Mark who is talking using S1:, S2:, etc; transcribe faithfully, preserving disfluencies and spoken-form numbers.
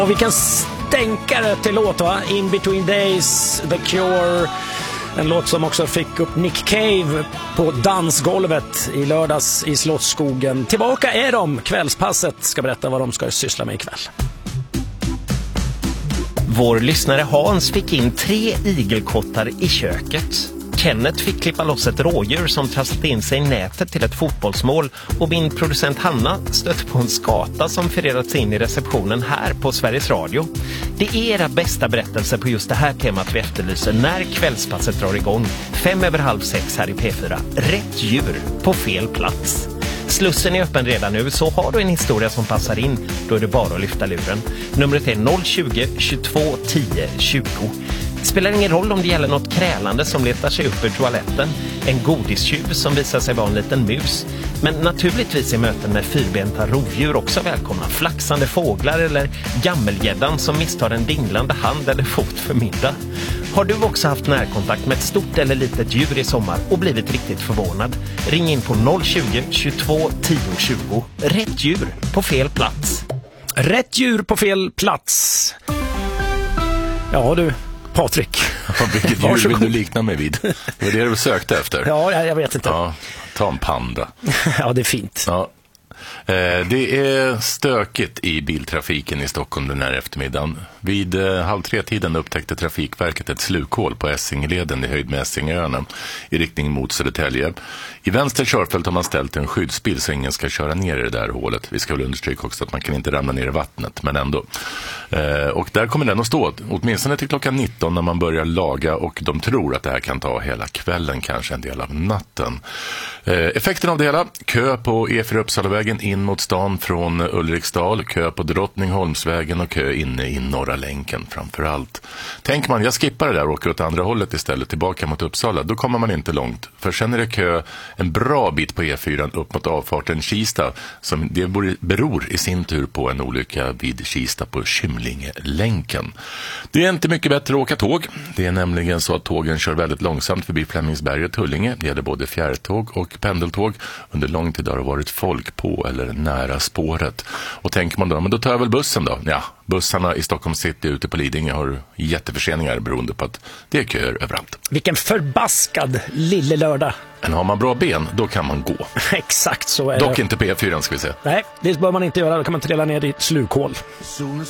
S1: Och vilken stänkare till låt, va? In Between Days, The Cure. En låt som också fick upp Nick Cave på dansgolvet i lördags i Slottsskogen. Tillbaka är de. Kvällspasset ska berätta vad de ska syssla med ikväll.
S2: Vår lyssnare Hans fick in tre igelkottar i köket. Kenneth fick klippa loss ett rådjur som trasslat in sig i nätet till ett fotbollsmål, och min producent Hanna stötte på en skata som förerats in i receptionen här på Sveriges Radio. Det är era bästa berättelser på just det här temat vi efterlyser när kvällspasset drar igång. Fem över halv sex här i P fyra. Rätt djur på fel plats. Slussen är öppen redan nu, så har du en historia som passar in, då är det bara att lyfta luren. Numret är noll tjugo, tjugotvå, tio, tjugo. Det spelar ingen roll om det gäller något krälande som letar sig upp ur toaletten, en godistjuv som visar sig vara en liten mus. Men naturligtvis är möten med fyrbenta rovdjur också välkomna. Flaxande fåglar eller gammelgäddan som misstar en dinglande hand eller fot för middag. Har du också haft närkontakt med ett stort eller litet djur i sommar och blivit riktigt förvånad? Ring in på noll tjugo, tjugotvå, tio, tjugo. Rätt djur på fel plats.
S1: Rätt djur på fel plats. Ja du, Patrik.
S3: Ja, vilket djur vill du likna mig vid? Det var det du sökte efter.
S1: Ja, jag vet inte.
S3: Ja, ta en panda.
S1: Ja, det är fint.
S3: Ja. Det är stökigt i biltrafiken i Stockholm den här eftermiddagen. Vid halv tre-tiden upptäckte Trafikverket ett slukhål på Essingeleden i höjd med Essingöarna i riktning mot Södertälje. I vänster körfält har man ställt en skyddsbil så ingen ska köra ner i det där hålet. Vi ska väl understryka också att man kan inte ramla ner i vattnet, men ändå. Och där kommer den att stå, åtminstone till klockan nitton när man börjar laga, och de tror att det här kan ta hela kvällen, kanske en del av natten. Effekten av det hela: kö på E fyra Uppsalavägen in mot stan från Ulriksdal, kö på Drottningholmsvägen och kö inne i Norra länken framför allt. Tänker man, jag skippar det där och åker åt andra hållet istället, tillbaka mot Uppsala, då kommer man inte långt. För sen är det kö en bra bit på E fyra upp mot avfarten Kista, som det beror i sin tur på en olycka vid Kista på Kymlingelänken. Det är inte mycket bättre att åka tåg. Det är nämligen så att tågen kör väldigt långsamt förbi Flemingsberg och Tullinge. Det gäller både fjärrtåg och pendeltåg. Under lång tid har det varit folk på eller nära spåret. Och tänker man då, men då tar jag väl bussen då? Ja, bussarna i Stockholm City ute på Lidingö har jätteförseningar beroende på att det är köer överallt.
S1: Vilken förbaskad lille lördag.
S3: Men har man bra ben, då kan man gå.
S1: Exakt så är
S3: Dock
S1: det.
S3: inte på E fyra, ska vi säga.
S1: Nej, det bör man inte göra. Då kan man trilla ner i ett slukhål.